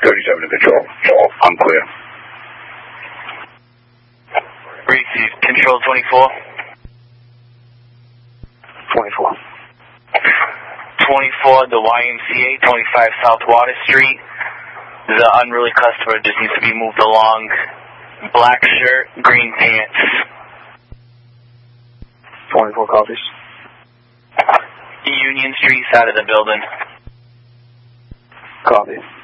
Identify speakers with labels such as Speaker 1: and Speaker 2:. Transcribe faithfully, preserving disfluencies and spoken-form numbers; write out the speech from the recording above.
Speaker 1: thirty-seven to control. I'm clear.
Speaker 2: Receive. Control twenty-four.
Speaker 1: twenty-four.
Speaker 2: twenty-four, the Y M C A, twenty-five South Water Street. The unruly customer just needs to be moved along. Black shirt, green pants.
Speaker 1: twenty-four copies.
Speaker 2: Union Street, side of the building.
Speaker 1: Copy.